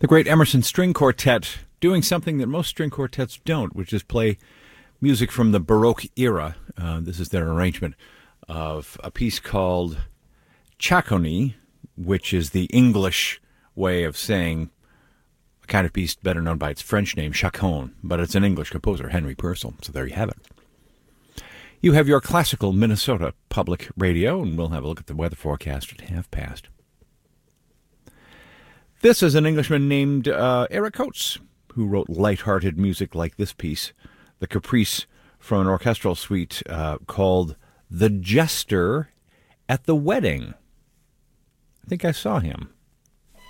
The great Emerson String Quartet doing something that most string quartets don't, which is play music from the Baroque era. This is their arrangement of a piece called Chaconne, which is the English way of saying a kind of piece better known by its French name, chaconne, but it's an English composer, Henry Purcell. So there you have it. You have your classical Minnesota Public Radio, and we'll have a look at the weather forecast at 5:30. This is an Englishman named Eric Coates, who wrote light-hearted music like this piece, the Caprice from an orchestral suite called The Jester at the Wedding. I think I saw him.